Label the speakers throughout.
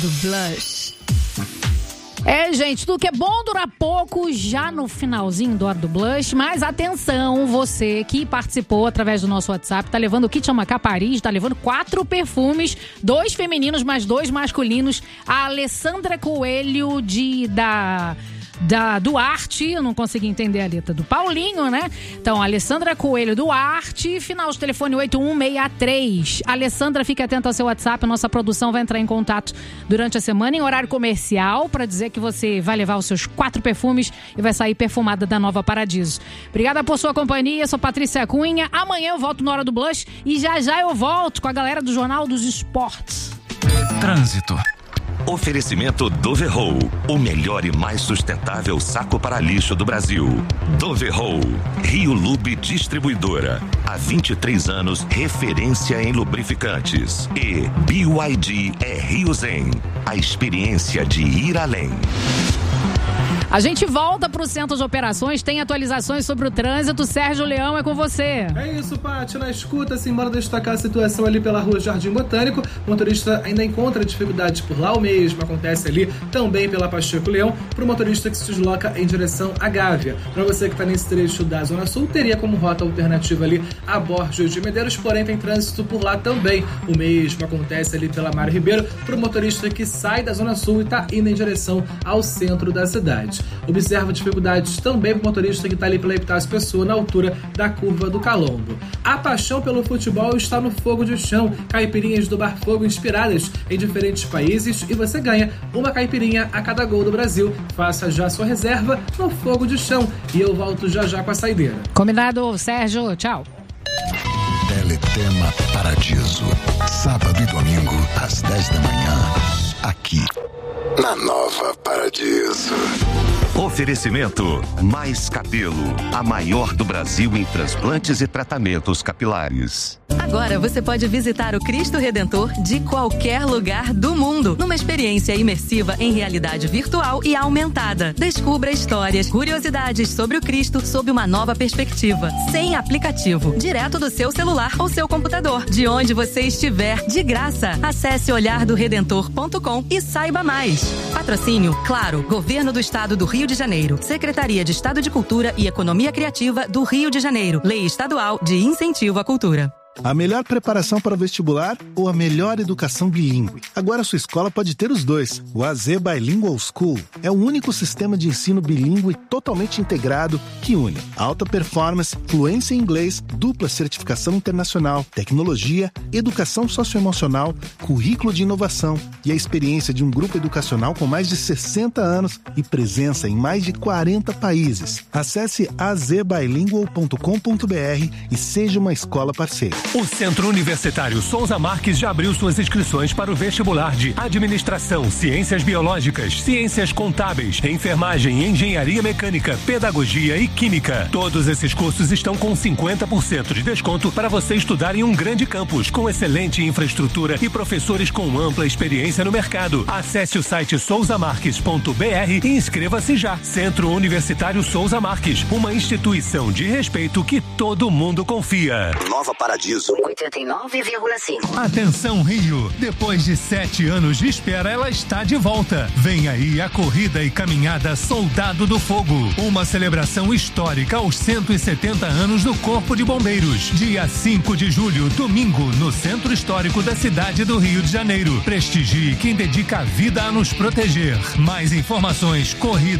Speaker 1: do Blush. Gente, tudo que é bom dura pouco, já no finalzinho do Hora do Blush. Mas atenção, você que participou através do nosso WhatsApp, tá levando o Kit Amacá Paris, tá levando 4 perfumes, 2 femininos mais 2 masculinos. A Alessandra Coelho da Duarte, eu não consegui entender a letra do Paulinho, né? Então, Alessandra Coelho Duarte, final de telefone 8163. Alessandra, fique atenta ao seu WhatsApp, a nossa produção vai entrar em contato durante a semana em horário comercial para dizer que você vai levar os seus 4 perfumes e vai sair perfumada da Nova Paradiso. Obrigada por sua companhia, sou Patrícia Cunha. Amanhã eu volto na Hora do Blush e já eu volto com a galera do Jornal dos Esportes.
Speaker 2: Trânsito. Oferecimento Doverroll, o melhor e mais sustentável saco para lixo do Brasil. Doverroll, Rio Lube Distribuidora. Há 23 anos, referência em lubrificantes. E BYD é Rio Zen, a experiência de ir além.
Speaker 1: A gente volta para o Centro de Operações, tem atualizações sobre o trânsito. Sérgio Leão, é com você.
Speaker 3: É isso, Paty, na escuta, assim, bora destacar a situação ali pela rua Jardim Botânico. O motorista ainda encontra dificuldades por lá, o mesmo acontece ali também pela Pacheco Leão, para o motorista que se desloca em direção à Gávea. Para você que está nesse trecho da Zona Sul, teria como rota alternativa ali a Borges de Medeiros, porém tem trânsito por lá também. O mesmo acontece ali pela Mário Ribeiro, para o motorista que sai da Zona Sul e está indo em direção ao centro da cidade. Observa dificuldades também para o motorista que está ali pela Epitácio Pessoa, na altura da curva do Calombo. A paixão pelo futebol está no fogo de chão. Caipirinhas do Bar Fogo inspiradas em diferentes países e você ganha uma caipirinha a cada gol do Brasil. Faça já sua reserva no fogo de chão e eu volto já com a saideira.
Speaker 1: Combinado, Sérgio. Tchau.
Speaker 4: Teletema Paradiso. Sábado e domingo, às 10 da manhã. Aqui, na Nova Paradiso.
Speaker 2: Oferecimento Mais Cabelo, a maior do Brasil em transplantes e tratamentos capilares.
Speaker 5: Agora você pode visitar o Cristo Redentor de qualquer lugar do mundo, numa experiência imersiva em realidade virtual e aumentada. Descubra histórias, curiosidades sobre o Cristo sob uma nova perspectiva, sem aplicativo, direto do seu celular ou seu computador, de onde você estiver, de graça. Acesse olhardoredentor.com e saiba mais. Patrocínio, claro, Governo do Estado do Rio de Janeiro, Secretaria de Estado de Cultura e Economia Criativa do Rio de Janeiro, Lei Estadual de Incentivo à Cultura.
Speaker 6: A melhor preparação para o vestibular ou a melhor educação bilíngue? Agora sua escola pode ter os dois. O AZ Bilingual School é o único sistema de ensino bilíngue totalmente integrado que une alta performance, fluência em inglês, dupla certificação internacional, tecnologia, educação socioemocional, currículo de inovação e a experiência de um grupo educacional com mais de 60 anos e presença em mais de 40 países. Acesse azbilingual.com.br e seja uma escola parceira.
Speaker 7: O Centro Universitário Souza Marques já abriu suas inscrições para o vestibular de Administração, Ciências Biológicas, Ciências Contábeis, Enfermagem, Engenharia Mecânica, Pedagogia e Química. Todos esses cursos estão com 50% de desconto para você estudar em um grande campus, com excelente infraestrutura e professores com ampla experiência no mercado. Acesse o site souzamarques.br e inscreva-se já. Centro Universitário Souza Marques, uma instituição de respeito que todo mundo confia.
Speaker 4: Nova Paradiso.
Speaker 8: 89,5.
Speaker 7: Atenção, Rio! Depois de 7 anos de espera, ela está de volta. Vem aí a corrida e caminhada Soldado do Fogo. Uma celebração histórica aos 170 anos do Corpo de Bombeiros. Dia 5 de julho, domingo, no Centro Histórico da cidade do Rio de Janeiro. Prestigie quem dedica a vida a nos proteger. Mais informações,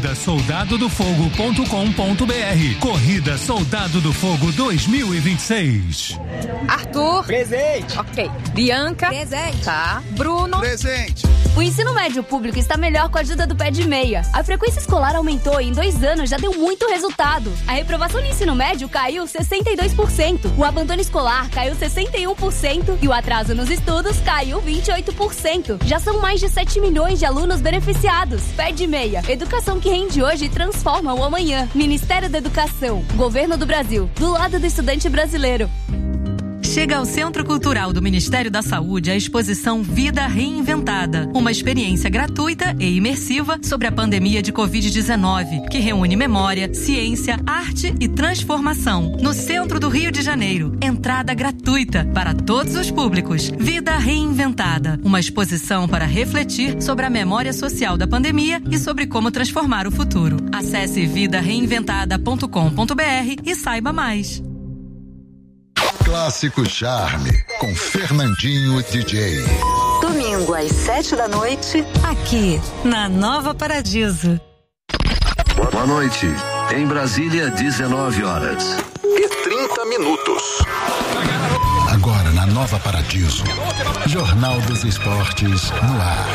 Speaker 7: corridasoldadodofogo.com.br. Corrida Soldado do Fogo 2026.
Speaker 9: Arthur.
Speaker 10: Presente.
Speaker 9: Ok. Bianca.
Speaker 10: Presente.
Speaker 9: Tá. Bruno.
Speaker 4: Presente.
Speaker 10: O ensino médio público está melhor com a ajuda do Pé de Meia. A frequência escolar aumentou e em 2 anos já deu muito resultado. A reprovação no ensino médio caiu 62%. O abandono escolar caiu 61% e o atraso nos estudos caiu 28%. Já são mais de 7 milhões de alunos beneficiados. Pé de Meia. Educação que rende hoje e transforma o amanhã. Ministério da Educação. Governo do Brasil. Do lado do estudante brasileiro.
Speaker 5: Chega ao Centro Cultural do Ministério da Saúde a exposição Vida Reinventada, uma experiência gratuita e imersiva sobre a pandemia de Covid-19, que reúne memória, ciência, arte e transformação. No centro do Rio de Janeiro, entrada gratuita para todos os públicos. Vida Reinventada, uma exposição para refletir sobre a memória social da pandemia e sobre como transformar o futuro. Acesse vidareinventada.com.br e saiba mais.
Speaker 4: Clássico Charme, com Fernandinho DJ.
Speaker 11: Domingo às 7h, aqui na Nova Paradiso.
Speaker 12: Boa noite. Em Brasília, 19h.
Speaker 4: E 30 minutos. Agora na Nova Paradiso, Jornal dos Esportes no ar.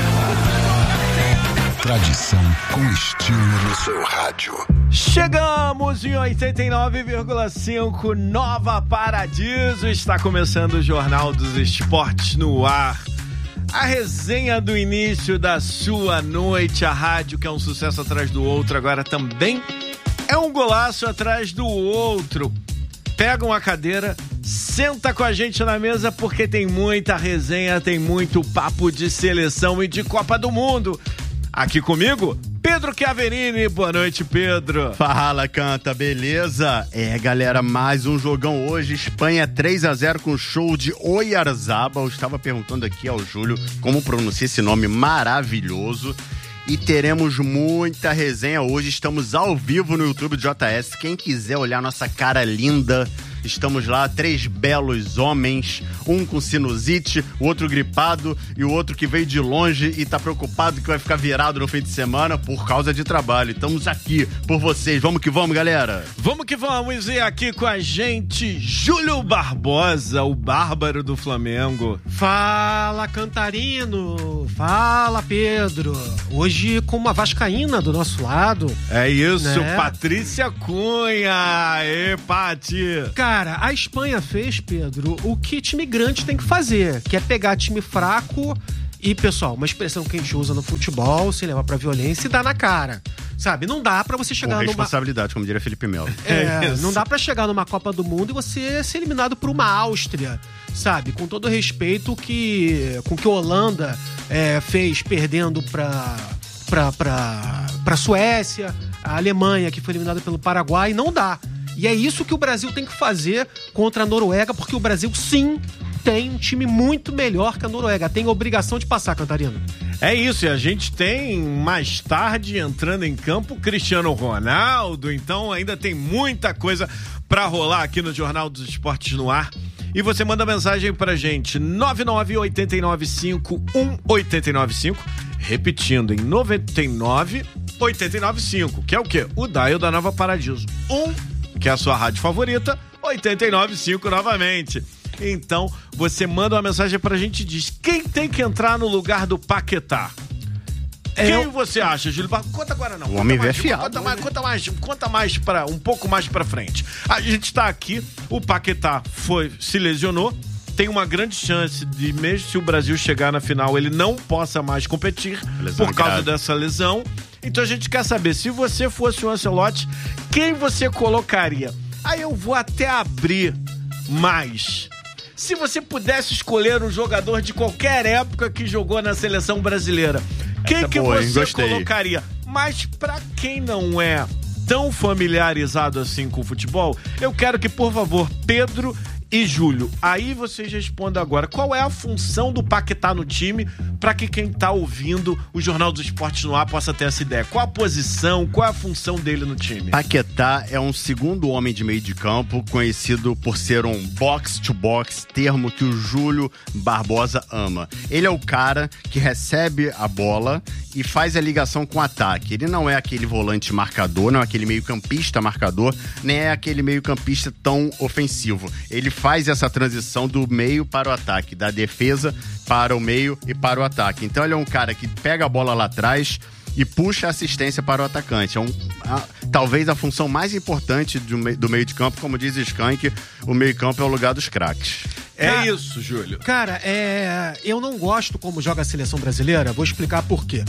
Speaker 4: Tradição com estilo no seu rádio.
Speaker 13: Chegamos em 89,5 Nova Paradiso. Está começando o Jornal dos Esportes no ar. A resenha do início da sua noite. A rádio que é um sucesso atrás do outro, agora também é um golaço atrás do outro. Pega uma cadeira, senta com a gente na mesa porque tem muita resenha, tem muito papo de seleção e de Copa do Mundo. Aqui comigo, Pedro Chiaverini. Boa noite, Pedro.
Speaker 14: Fala, Canta, beleza? Galera, mais um jogão hoje. Espanha 3-0 com show de Oyarzabal. Eu estava perguntando aqui ao Júlio como pronuncia esse nome maravilhoso. E teremos muita resenha hoje. Estamos ao vivo no YouTube do JS. Quem quiser olhar nossa cara linda, estamos lá, 3 belos homens, um com sinusite, o outro gripado e o outro que veio de longe e tá preocupado que vai ficar virado no fim de semana por causa de trabalho. Estamos aqui por vocês. Vamos que vamos, galera.
Speaker 13: Vamos que vamos. E aqui com a gente, Júlio Barbosa, o bárbaro do Flamengo.
Speaker 15: Fala, Cantarino. Fala, Pedro. Hoje com uma vascaína do nosso lado.
Speaker 13: É isso,
Speaker 15: né?
Speaker 13: Patrícia Cunha. Ê, Pati.
Speaker 15: Cara, a Espanha fez, Pedro, o que time grande tem que fazer, que é pegar time fraco e, pessoal, uma expressão que a gente usa no futebol, se levar pra violência e dar na cara. Sabe, não dá pra você chegar
Speaker 14: numa... responsabilidade, como diria Felipe Melo.
Speaker 15: Não dá pra chegar numa Copa do Mundo e você ser eliminado por uma Áustria, sabe? Com todo o respeito com que a Holanda fez perdendo pra Suécia, a Alemanha, que foi eliminada pelo Paraguai, não dá. E é isso que o Brasil tem que fazer contra a Noruega, porque o Brasil, sim, tem um time muito melhor que a Noruega. Tem a obrigação de passar, Cantarino.
Speaker 13: É isso, e a gente tem mais tarde entrando em campo Cristiano Ronaldo, então ainda tem muita coisa pra rolar aqui no Jornal dos Esportes no ar. E você manda mensagem pra gente, 99-895-1895, repetindo, em 99-895, que é o quê? O dial da Nova Paradiso. Que é a sua rádio favorita, 89.5 novamente. Então, você manda uma mensagem pra gente e diz, quem tem que entrar no lugar do Paquetá? Quem você acha, Júlio? Conta agora não.
Speaker 14: O homem é fiado.
Speaker 13: Conta mais um pouco mais pra frente. A gente tá aqui, o Paquetá se lesionou, tem uma grande chance de, mesmo se o Brasil chegar na final, ele não possa mais competir por causa dessa lesão. Então a gente quer saber, se você fosse o Ancelotti, quem você colocaria? Aí eu vou até abrir mais. Se você pudesse escolher um jogador de qualquer época que jogou na seleção brasileira, quem que você colocaria? Mas pra quem não é tão familiarizado assim com o futebol, eu quero que, por favor, Pedro e Júlio, aí vocês respondam agora, qual é a função do Paquetá no time, para que quem tá ouvindo o Jornal dos Esportes no ar possa ter essa ideia. Qual a posição, qual é a função dele no time?
Speaker 14: Paquetá é um segundo homem de meio de campo, conhecido por ser um box-to-box, termo que o Júlio Barbosa ama. Ele é o cara que recebe a bola e faz a ligação com o ataque. Ele não é aquele volante marcador, não é aquele meio-campista marcador, nem é aquele meio-campista tão ofensivo. Ele faz essa transição do meio para o ataque, da defesa para o meio e para o ataque. Então ele é um cara que pega a bola lá atrás e puxa a assistência para o atacante. Talvez a função mais importante do meio de campo, como diz Skank, o meio de campo é o lugar dos craques.
Speaker 13: Isso, Júlio.
Speaker 15: Cara, eu não gosto como joga a seleção brasileira, vou explicar por quê.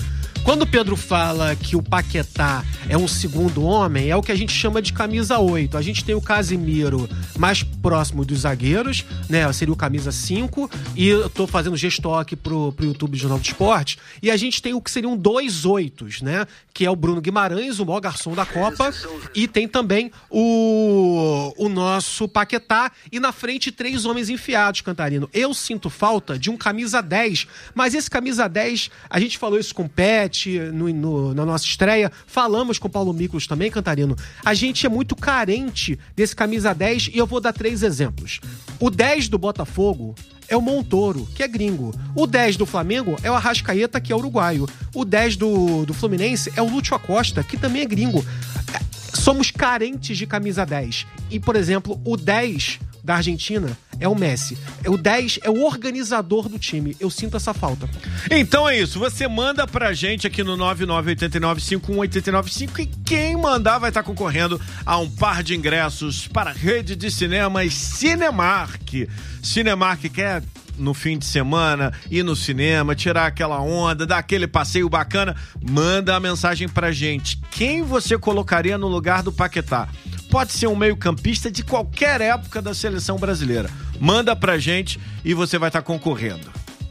Speaker 15: Quando o Pedro fala que o Paquetá é um segundo homem, é o que a gente chama de camisa 8. A gente tem o Casimiro mais próximo dos zagueiros, né? Seria o camisa 5. E eu tô fazendo gestoque pro YouTube do Jornal do Esporte. E a gente tem o que seriam 2 8s, né? Que é o Bruno Guimarães, o maior garçom da Copa. E tem também o nosso Paquetá. E na frente, 3 homens enfiados, Cantarino. Eu sinto falta de um camisa 10. Mas esse camisa 10, a gente falou isso com o Pet na nossa estreia. Falamos com o Paulo Miklos também, Cantarino. A gente é muito carente desse camisa 10 e eu vou dar 3 exemplos. O 10 do Botafogo é o Montoro, que é gringo. O 10 do Flamengo é o Arrascaeta, que é uruguaio. O 10 do Fluminense é o Lúcio Acosta, que também é gringo. Somos carentes de camisa 10. E, por exemplo, o 10 da Argentina é o Messi. O 10 é o organizador do time. Eu sinto essa falta.
Speaker 13: Então é isso. Você manda pra gente aqui no 9989-518995 e quem mandar vai estar concorrendo a um par de ingressos para a rede de cinemas Cinemark. Cinemark quer no fim de semana ir no cinema, tirar aquela onda, dar aquele passeio bacana, manda a mensagem pra gente. Quem você colocaria no lugar do Paquetá? Pode ser um meio-campista de qualquer época da seleção brasileira. Manda pra gente e você vai estar concorrendo.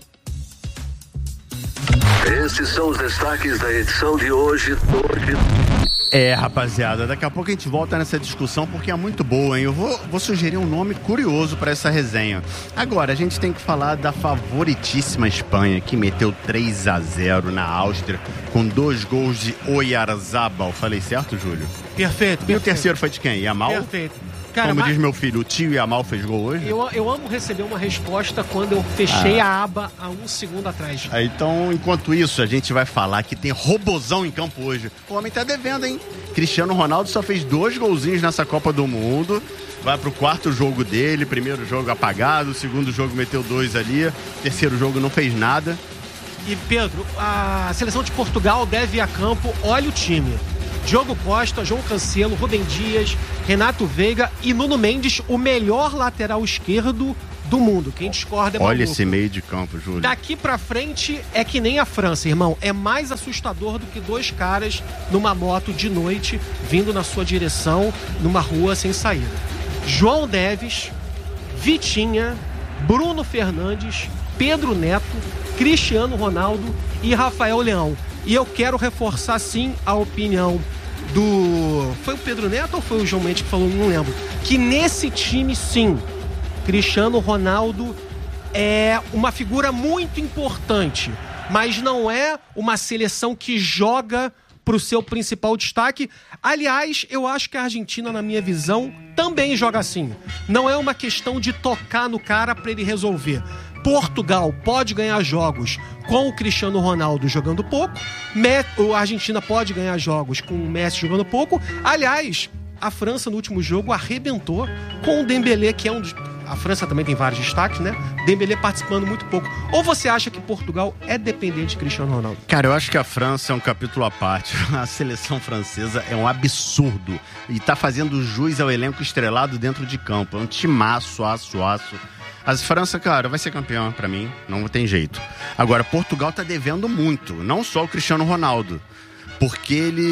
Speaker 12: Esses são os destaques da edição de hoje.
Speaker 14: Rapaziada, daqui a pouco a gente volta nessa discussão porque é muito boa, hein? Eu vou sugerir um nome curioso para essa resenha. Agora, a gente tem que falar da favoritíssima Espanha, que meteu 3-0 na Áustria com 2 gols de Oyarzabal. Falei certo, Júlio?
Speaker 15: Perfeito.
Speaker 14: E o terceiro foi de quem? Yamal?
Speaker 15: Perfeito. Cara,
Speaker 14: como diz meu filho, o tio Yamal fez gol hoje?
Speaker 15: Eu amo receber uma resposta quando eu fechei a aba há 1 segundo atrás.
Speaker 14: Então, enquanto isso, a gente vai falar que tem robozão em campo hoje. O homem tá devendo, hein? Cristiano Ronaldo só fez 2 golzinhos nessa Copa do Mundo. Vai pro 4º jogo dele, primeiro jogo apagado, segundo jogo meteu 2 ali, terceiro jogo não fez nada.
Speaker 15: E Pedro, a seleção de Portugal deve ir a campo, olha o time. Diogo Costa, João Cancelo, Rubem Dias, Renato Veiga e Nuno Mendes, o melhor lateral esquerdo do mundo. Quem discorda é maluco.
Speaker 14: Olha esse meio de campo, Júlio.
Speaker 15: Daqui pra frente é que nem a França, irmão. É mais assustador do que 2 caras numa moto de noite vindo na sua direção numa rua sem saída. João Neves, Vitinha, Bruno Fernandes, Pedro Neto, Cristiano Ronaldo e Rafael Leão. E eu quero reforçar, sim, a opinião do... Foi o Pedro Neto ou foi o João Mendes que falou? Não lembro. Que nesse time, sim, Cristiano Ronaldo é uma figura muito importante, mas não é uma seleção que joga pro seu principal destaque. Aliás, eu acho que a Argentina, na minha visão, também joga assim. Não é uma questão de tocar no cara para ele resolver. Portugal pode ganhar jogos com o Cristiano Ronaldo jogando pouco, a Argentina pode ganhar jogos com o Messi jogando pouco. Aliás, a França no último jogo arrebentou com o Dembélé, que é um dos... A França também tem vários destaques, né? Dembélé participando muito pouco. Ou você acha que Portugal é dependente de Cristiano Ronaldo?
Speaker 14: Cara, eu acho que a França é um capítulo à parte. A seleção francesa é um absurdo. E tá fazendo jus ao elenco estrelado dentro de campo. É um timaço, aço. A França, cara, vai ser campeã pra mim, não tem jeito. Agora, Portugal tá devendo muito, não só o Cristiano Ronaldo, porque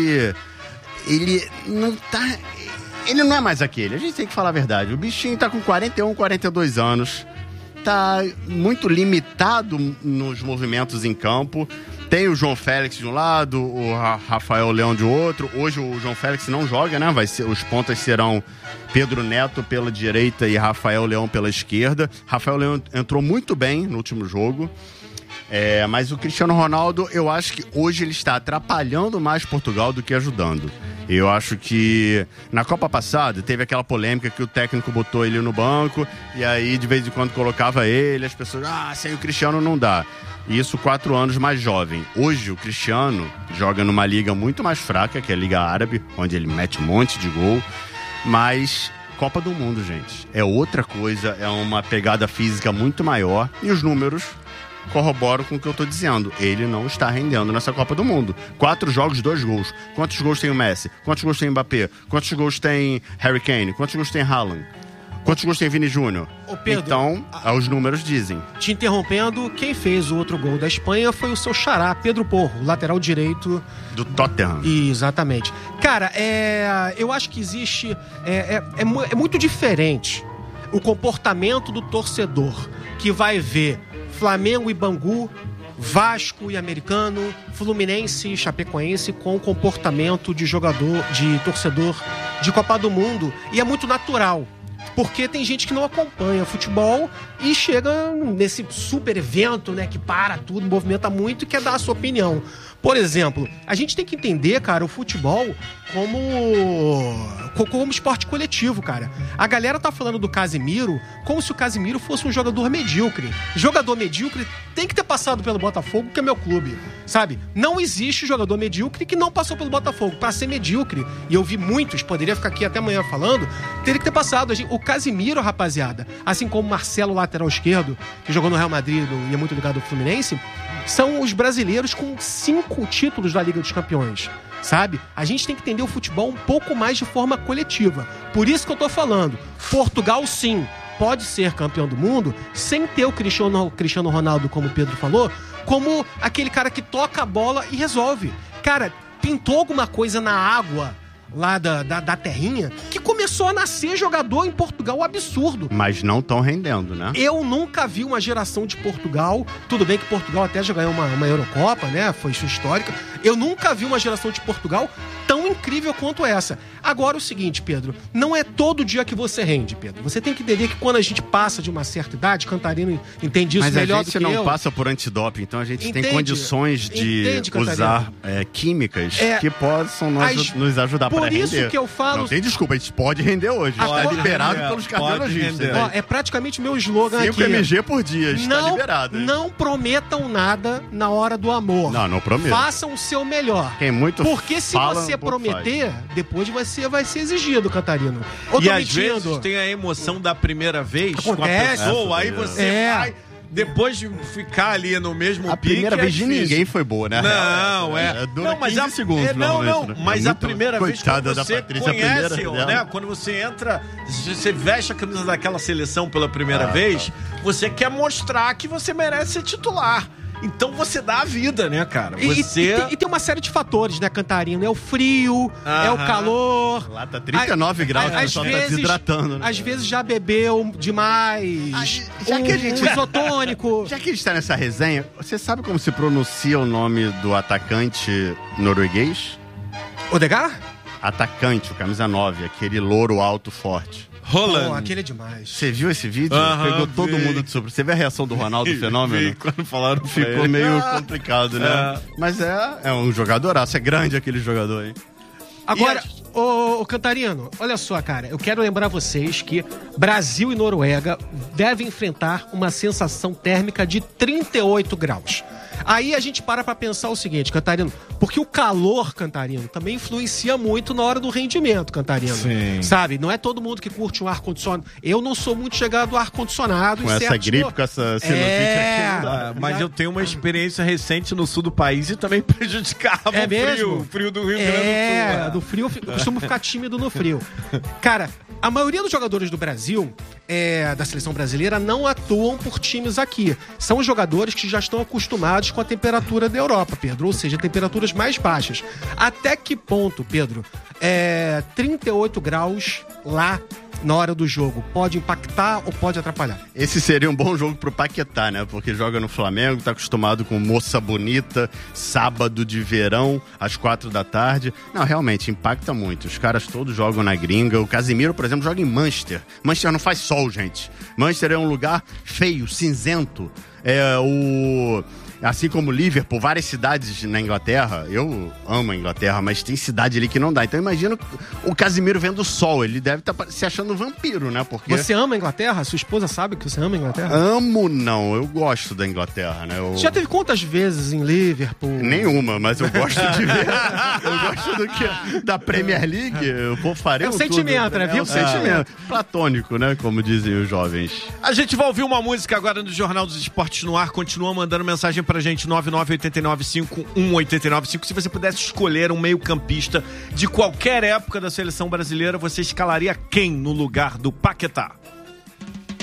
Speaker 14: ele não tá... Ele não é mais aquele, a gente tem que falar a verdade. O bichinho tá com 41, 42 anos, tá muito limitado nos movimentos em campo. Tem o João Félix de um lado, o Rafael Leão de outro. Hoje o João Félix não joga, né? Os pontas serão Pedro Neto pela direita e Rafael Leão pela esquerda. Rafael Leão entrou muito bem no último jogo. Mas o Cristiano Ronaldo, eu acho que hoje ele está atrapalhando mais Portugal do que ajudando. Eu acho que na Copa passada teve aquela polêmica que o técnico botou ele no banco e aí de vez em quando colocava ele, as pessoas, sem o Cristiano não dá. E isso 4 anos mais jovem. Hoje o Cristiano joga numa liga muito mais fraca, que é a Liga Árabe, onde ele mete um monte de gol, mas Copa do Mundo, gente, é outra coisa, é uma pegada física muito maior e os números corroboram com o que eu tô dizendo. Ele não está rendendo nessa Copa do Mundo. 4 jogos, 2 gols. Quantos gols tem o Messi? Quantos gols tem o Mbappé? Quantos gols tem Harry Kane? Quantos gols tem Haaland? Quantos gols tem Vini Júnior?
Speaker 15: Ô, Pedro,
Speaker 14: então, os números dizem.
Speaker 15: Te interrompendo, quem fez o outro gol da Espanha foi o seu xará, Pedro Porro, lateral direito
Speaker 14: do Tottenham.
Speaker 15: Exatamente. Cara, eu acho que existe... É muito diferente o comportamento do torcedor que vai ver Flamengo e Bangu, Vasco e Americano, Fluminense e Chapecoense com comportamento de jogador, de torcedor de Copa do Mundo. E é muito natural, porque tem gente que não acompanha futebol e chega nesse super evento, né, que para tudo, movimenta muito e quer dar a sua opinião. Por exemplo, a gente tem que entender, cara, o futebol como esporte coletivo, cara. A galera tá falando do Casemiro como se o Casemiro fosse um jogador medíocre. Jogador medíocre tem que ter passado pelo Botafogo, que é meu clube, sabe? Não existe jogador medíocre que não passou pelo Botafogo. Pra ser medíocre, e eu vi muitos, poderia ficar aqui até amanhã falando, teria que ter passado. O Casemiro, rapaziada, assim como o Marcelo, lateral esquerdo, que jogou no Real Madrid e é muito ligado ao Fluminense, são os brasileiros com 5 títulos da Liga dos Campeões, sabe? A gente tem que entender o futebol um pouco mais de forma coletiva. Por isso que eu tô falando, Portugal sim, pode ser campeão do mundo sem ter o Cristiano Ronaldo, como o Pedro falou, como aquele cara que toca a bola e resolve. Cara, pintou alguma coisa na água lá da terrinha, que começou a nascer jogador em Portugal absurdo.
Speaker 14: Mas não estão rendendo, né?
Speaker 15: Eu nunca vi uma geração de Portugal, tudo bem que Portugal até já ganhou uma Eurocopa, né? Foi sua histórica. Eu nunca vi uma geração de Portugal tão incrível quanto essa. Agora o seguinte, Pedro, não é todo dia que você rende, Pedro. Você tem que entender que quando a gente passa de uma certa idade, Cantarino entende isso melhor do que eu.
Speaker 14: Mas a gente não passa por antidoping, então a gente tem condições de usar químicas que possam nos ajudar para render. Por isso
Speaker 15: que eu falo...
Speaker 14: Não tem desculpa, a gente pode render hoje. Está liberado pelos cardiologistas.
Speaker 15: É praticamente o meu slogan 5
Speaker 14: aqui. 5 mg por dia, está liberado.
Speaker 15: Não prometam nada na hora do amor.
Speaker 14: Não prometo.
Speaker 15: Façam o seu melhor. Porque se você prometer, depois vai ser exigido, Catarino.
Speaker 13: E às vezes tem a emoção da primeira vez com a pessoa, aí você vai... Depois de ficar ali no mesmo
Speaker 14: pique... A primeira vez de ninguém foi boa, né?
Speaker 13: Dura 15
Speaker 14: segundos,
Speaker 13: mas a primeira vez que você conhece, né? Quando você entra, você veste a camisa daquela seleção pela primeira vez, você quer mostrar que você merece ser titular. Então você dá a vida, né, cara?
Speaker 15: E tem uma série de fatores, né, Cantarino? É o frio, é o calor.
Speaker 14: Lá tá 39 graus, o pessoal tá desidratando. Né?
Speaker 15: Às vezes já bebeu demais. Isotônico.
Speaker 14: Já que a gente tá nessa resenha, você sabe como se pronuncia o nome do atacante norueguês?
Speaker 15: Odegaard?
Speaker 14: Atacante, o camisa 9, aquele louro alto forte.
Speaker 13: Rolando.
Speaker 15: Aquele é demais.
Speaker 14: Você viu esse vídeo? Pegou todo mundo de surpresa. Você viu a reação do Ronaldo Fenômeno?
Speaker 13: Quando falaram
Speaker 14: ficou meio complicado, né? Mas é um jogadoraço. É grande aquele jogador, hein?
Speaker 15: Agora, ô Cantarino, olha só, cara. Eu quero lembrar vocês que Brasil e Noruega devem enfrentar uma sensação térmica de 38 graus. Aí a gente para pensar o seguinte, Cantarino, porque o calor, Cantarino, também influencia muito na hora do rendimento, Cantarino.
Speaker 13: Sim.
Speaker 15: Sabe? Não é todo mundo que curte um ar-condicionado. Eu não sou muito chegado ao ar-condicionado.
Speaker 14: Com essa gripe, com essa sinusite aqui.
Speaker 13: Mas eu tenho uma experiência recente no sul do país e também prejudicava o frio do Rio Grande do Sul.
Speaker 15: Do frio, eu costumo ficar tímido no frio. Cara, a maioria dos jogadores do Brasil, da seleção brasileira, não atuam por times aqui. São jogadores que já estão acostumados com a temperatura da Europa, Pedro. Ou seja, temperaturas mais baixas. Até que ponto, Pedro, 38 graus lá na hora do jogo pode impactar ou pode atrapalhar?
Speaker 14: Esse seria um bom jogo pro Paquetá, né? Porque joga no Flamengo, tá acostumado com moça bonita, sábado de verão, às 4 da tarde. Não, realmente, impacta muito. Os caras todos jogam na gringa. O Casemiro, por exemplo, joga em Manchester. Manchester não faz sol, gente. Manchester é um lugar feio, cinzento. Assim como Liverpool, várias cidades na Inglaterra, eu amo a Inglaterra, mas tem cidade ali que não dá. Então imagina o Casemiro vendo o sol, ele deve estar se achando vampiro, né? Porque...
Speaker 15: Você ama a Inglaterra? Sua esposa sabe que você ama a Inglaterra?
Speaker 14: Amo não, eu gosto da Inglaterra, né?
Speaker 15: Já teve quantas vezes em Liverpool?
Speaker 14: Nenhuma, mas eu gosto de ver. Eu gosto da Premier League, eu farei
Speaker 15: tudo. Sentimento, né?
Speaker 14: É um sentimento platônico, né? Como dizem os jovens.
Speaker 13: A gente vai ouvir uma música agora no Jornal dos Esportes no Ar, continua mandando mensagem pra gente, 9989-5189-5. Se você pudesse escolher um meio-campista de qualquer época da seleção brasileira, você escalaria quem no lugar do Paquetá?